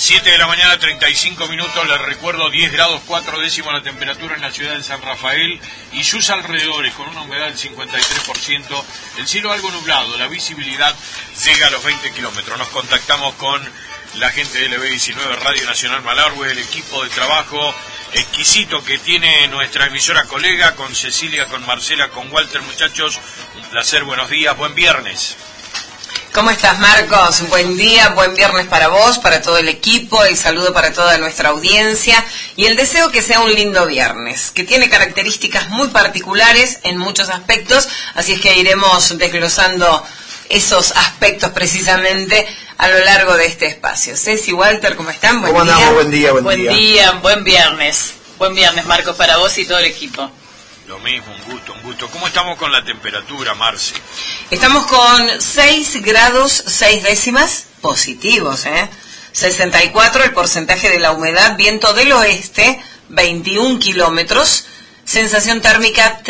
7 de la mañana, 35 minutos, les recuerdo 10 grados 4 décimos la temperatura en la ciudad de San Rafael y sus alrededores, con una humedad del 53%, el cielo algo nublado, la visibilidad llega a los 20 kilómetros. Nos contactamos con la gente de LB19 Radio Nacional Malargüe, el equipo de trabajo exquisito que tiene nuestra emisora colega, con Cecilia, con Marcela, con Walter. Muchachos, un placer, buenos días, buen viernes. ¿Cómo estás, Marcos? Buen día, buen viernes para vos, para todo el equipo, el saludo para toda nuestra audiencia y el deseo que sea un lindo viernes, que tiene características muy particulares en muchos aspectos, así es que iremos desglosando esos aspectos precisamente a lo largo de este espacio. Ceci, Walter, ¿cómo están? Buen día. Andamos? Buen día. Buen viernes. Buen viernes, Marcos, para vos y todo el equipo. Lo mismo, un gusto. ¿Cómo estamos con la temperatura, Marce? Estamos con 6 grados 6 décimas positivos, 64 el porcentaje de la humedad, viento del oeste, 21 kilómetros, sensación térmica